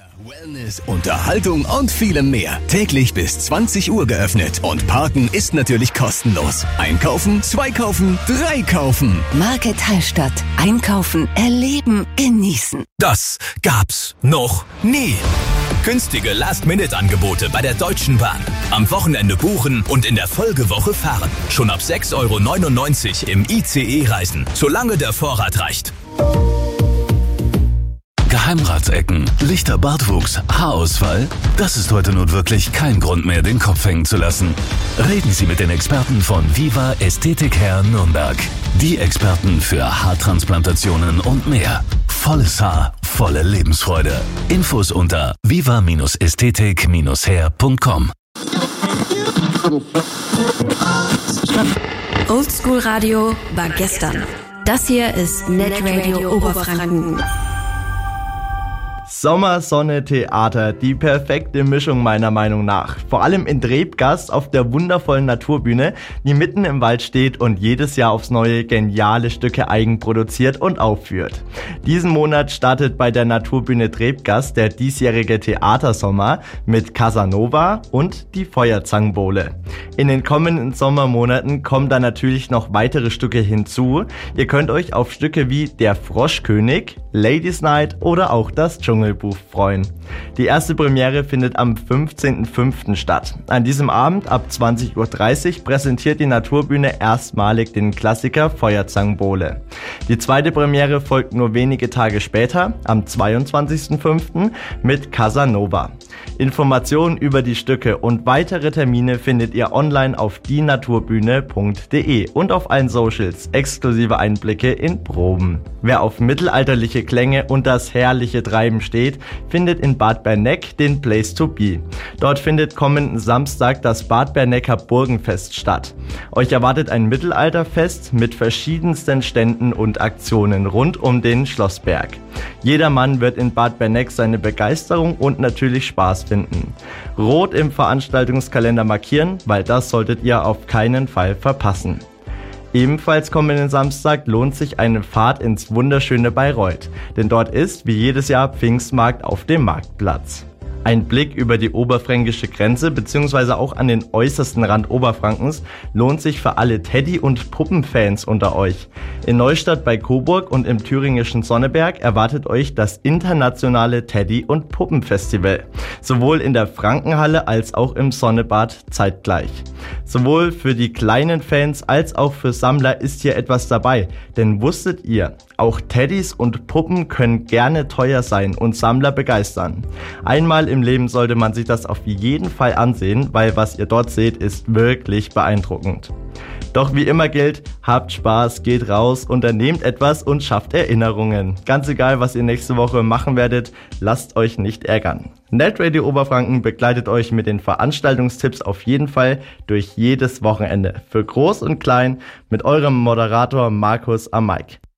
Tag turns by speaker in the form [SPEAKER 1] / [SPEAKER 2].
[SPEAKER 1] Wellness, Unterhaltung und vielem mehr. Täglich bis 20 Uhr geöffnet. Und Parken ist natürlich kostenlos. Einkaufen, 2 kaufen, 3 kaufen.
[SPEAKER 2] Market Hallstatt. Einkaufen, erleben, genießen.
[SPEAKER 1] Das gab's noch nie. Günstige Last-Minute-Angebote bei der Deutschen Bahn. Am Wochenende buchen und in der Folgewoche fahren. Schon ab 6,99 € im ICE reisen, solange der Vorrat reicht.
[SPEAKER 3] Geheimratsecken, lichter Bartwuchs, Haarausfall? Das ist heute nun wirklich kein Grund mehr, den Kopf hängen zu lassen. Reden Sie mit den Experten von Viva Ästhetik Hair Nürnberg. Die Experten für Haartransplantationen und mehr. Volles Haar, volle Lebensfreude. Infos unter viva-ästhetik-hair.com.
[SPEAKER 4] Oldschool Radio war gestern. Das hier ist Netradio Oberfranken.
[SPEAKER 5] Sommer, Sonne, Theater, die perfekte Mischung meiner Meinung nach. Vor allem in Drebgast auf der wundervollen Naturbühne, die mitten im Wald steht und jedes Jahr aufs Neue geniale Stücke eigenproduziert und aufführt. Diesen Monat startet bei der Naturbühne Drebgast der diesjährige Theatersommer mit Casanova und die Feuerzangenbowle. In den kommenden Sommermonaten kommen da natürlich noch weitere Stücke hinzu. Ihr könnt euch auf Stücke wie Der Froschkönig, Ladies Night oder auch das Dschungelbuch freuen. Die erste Premiere findet am 15.05. statt. An diesem Abend ab 20:30 Uhr präsentiert die Naturbühne erstmalig den Klassiker Feuerzangenbowle. Die zweite Premiere folgt nur wenige Tage später, am 22.05. mit Casanova. Informationen über die Stücke und weitere Termine findet ihr online auf dienaturbühne.de und auf allen Socials, exklusive Einblicke in Proben. Wer auf mittelalterliche Klänge und das herrliche Treiben steht, findet in Bad Berneck den Place to Be. Dort findet kommenden Samstag das Bad Bernecker Burgenfest statt. Euch erwartet ein Mittelalterfest mit verschiedensten Ständen und Aktionen rund um den Schlossberg. Jedermann wird in Bad Berneck seine Begeisterung und natürlich Spaß finden. Rot im Veranstaltungskalender markieren, weil das solltet ihr auf keinen Fall verpassen. Ebenfalls kommenden Samstag lohnt sich eine Fahrt ins wunderschöne Bayreuth, denn dort ist, wie jedes Jahr, Pfingstmarkt auf dem Marktplatz. Ein Blick über die oberfränkische Grenze bzw. auch an den äußersten Rand Oberfrankens lohnt sich für alle Teddy- und Puppenfans unter euch. In Neustadt bei Coburg und im thüringischen Sonneberg erwartet euch das internationale Teddy- und Puppenfestival. Sowohl in der Frankenhalle als auch im Sonnebad zeitgleich. Sowohl für die kleinen Fans als auch für Sammler ist hier etwas dabei. Denn wusstet ihr, auch Teddys und Puppen können gerne teuer sein und Sammler begeistern. Einmal im Leben sollte man sich das auf jeden Fall ansehen, weil was ihr dort seht, ist wirklich beeindruckend. Doch wie immer gilt, habt Spaß, geht raus, unternehmt etwas und schafft Erinnerungen. Ganz egal, was ihr nächste Woche machen werdet, lasst euch nicht ärgern. Netradio Oberfranken begleitet euch mit den Veranstaltungstipps auf jeden Fall durch jedes Wochenende. Für groß und klein mit eurem Moderator Markus am Mic.